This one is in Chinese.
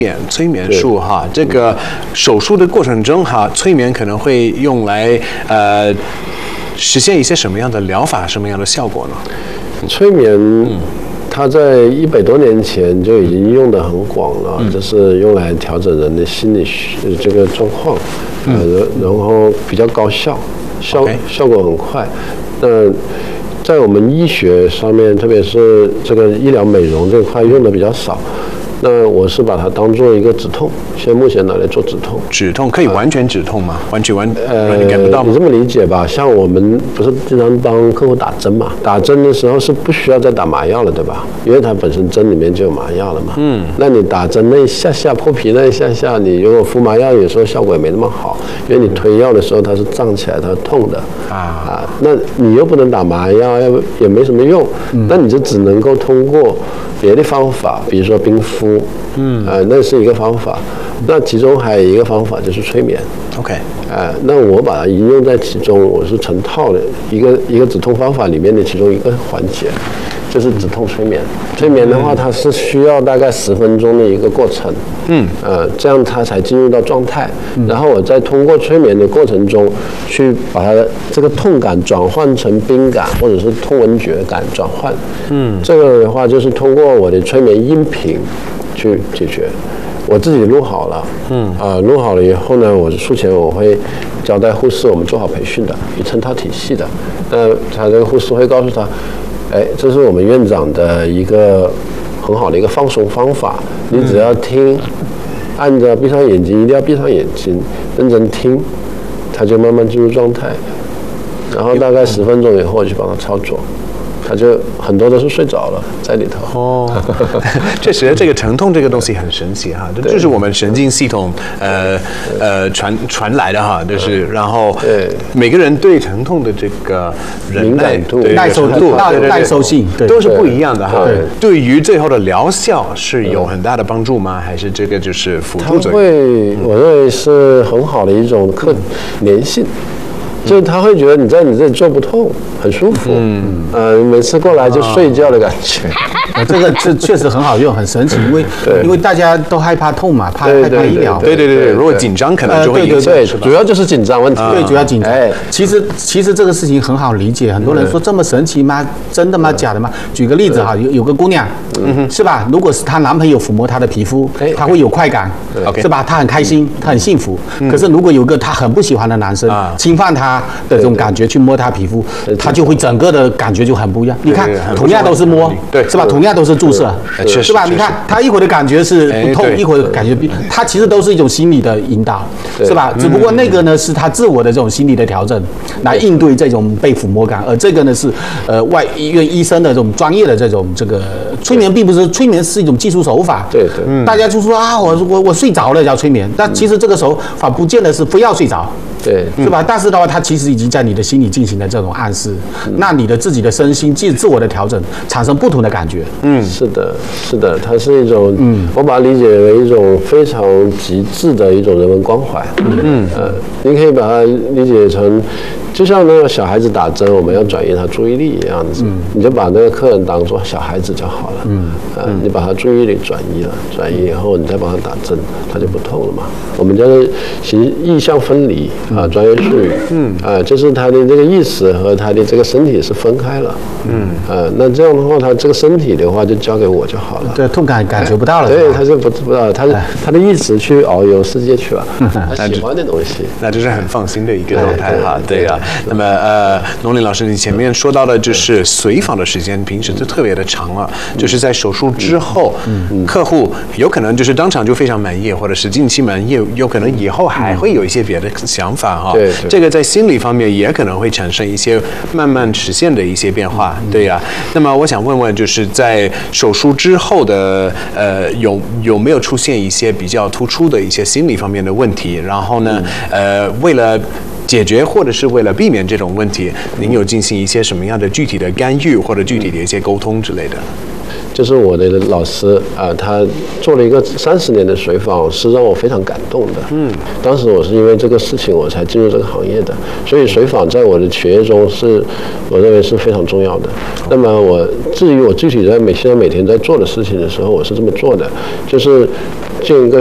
催眠术哈，这个手术的过程中哈，催眠可能会用来实现一些什么样的疗法，什么样的效果呢？ 催眠，它在100多年前就已经用得很广了，就是用来调整人的心理这个状况，然后比较高效，效果很快。那在我们医学上面，特别是这个医疗美容这块用的比较少。那我是把它当做一个止痛，现在目前拿来做止痛。 止痛可以完全止痛吗？完全感不到吗？ 你这么理解吧，像我们不是经常帮客户打针嘛？打针的时候是不需要再打麻药了，对吧？因为它本身针里面就有麻药了嘛。那你打针那一下下破皮那一下下，你如果敷麻药，有时候效果也没那么好，因为你推药的时候它是胀起来，它是痛的那你又不能打麻药，也没什么用。那你就只能够通过别的方法，比如说冰敷。那是一个方法。那其中还有一个方法就是催眠。 OK。 那我把它应用在其中，我是成套的一个止痛方法里面的其中一个环节，就是止痛催眠。催眠的话，它是需要大概10分钟的一个过程。这样它才进入到状态。然后我再通过催眠的过程中，去把它这个痛感转换成冰感，或者是痛闻觉感转换。这个的话就是通过我的催眠音频去解决。我自己录好了，录好了以后呢，我术前我会交代护士，我们做好培训的，有成套体系的。他这个护士会告诉他，这是我们院长的一个很好的一个放松方法，你只要听，按着闭上眼睛，一定要闭上眼睛，认真听，他就慢慢进入状态。然后大概10分钟以后，我去帮他操作。他就很多都是睡着了在里头。 确实，这个疼痛这个东西很神奇哈，这就是我们神经系统传来的哈，就是然后每个人对疼痛的这个敏感度、 耐受性都是不一样的哈。对于最后的疗效是有很大的帮助吗？还是这个就是辅助作用？ 我认为是很好的一种粘性。就是他会觉得你在你这里做不痛，很舒服。每次过来就睡觉的感觉。 这个确实很好用，很神奇，因为大家都害怕痛嘛，害怕医疗。 对，如果紧张可能就会影响。 主要就是紧张问题。 对，主要紧张。其实这个事情很好理解，很多人说这么神奇吗？真的吗？假的吗？举个例子哈，有个姑娘，是吧？如果是她男朋友抚摸她的皮肤，她会有快感，是吧？她很开心，她很幸福。可是如果有个她很不喜欢的男生侵犯她的这种感觉去摸她皮肤，她就会整个的感觉就很不一样。你看，同样都是摸，是吧？同样都是注射，是吧？你看，她一会儿的感觉是不痛，一会儿感觉她其实都是一种心理的引导，是吧？只不过那个呢是她自我的这种心理的调整，来应对这种被抚摸感，而这个呢是外医院医生的这种专业的这种这个催眠，并不是催眠是一种技术手法。 对， 大家就说啊，我睡着了叫催眠，但其实这个手法不见得是非要睡着。 对， 是吧？但是的话，它其实已经在你的心里进行了这种暗示，那你的自己的身心自我的调整，产生不同的感觉。 是的，它是一种，我把它理解为一种非常极致的一种人文关怀。你可以把它理解成，就像那个小孩子打针，我们要转移他注意力一样子，你就把那个客人当作小孩子就好了。你把他注意力转移以后，你再帮他打针，他就不痛了嘛。我们叫做意象分离。专业术语，就是他的这个意识和他的这个身体是分开了，那这样的话，他这个身体的话就交给我就好了， 对，痛感感觉不到了， 对，他就不知道，他的意识去遨游世界去了，他喜欢的东西， 那就是很放心的一个状态哈，对啊。那么农林老师，你前面说到的就是随访的时间，平时就特别的长了，就是在手术之后，客户有可能就是当场就非常满意，或者是近期满意，有可能以后还会有一些别的想法哈，这个在心理方面也可能会产生一些慢慢实现的一些变化，对呀。那么我想问问，就是在手术之后的有没有出现一些比较突出的一些心理方面的问题？然后呢，为了解决或者是为了避免这种问题，您有进行一些什么样的具体的干预或者具体的一些沟通之类的？ 就是我的老师他做了一个30年的随访，是让我非常感动的。当时我是因为这个事情我才进入这个行业的，所以随访在我的学业中我认为是非常重要的。那么至于我具体在现在每天在做的事情的时候，我是这么做的，就是建一个